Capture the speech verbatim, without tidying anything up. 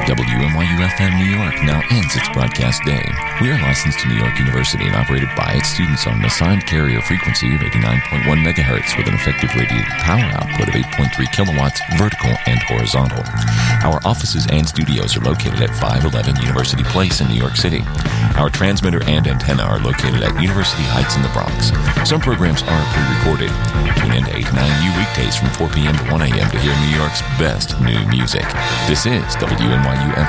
W N Y U F M New York now ends its broadcast day. We are licensed to New York University and operated by its students on an assigned carrier frequency of eighty-nine point one megahertz with an effective radiated power output of eight point three kilowatts vertical and horizontal. Our offices and studios are located at five eleven University Place in New York City. Our transmitter and antenna are located at University Heights in the Bronx. Some programs are pre-recorded. Tune in to eight to nine U weekdays from four p.m. to one a.m. to hear New York's best new music. This is W N Y U F M.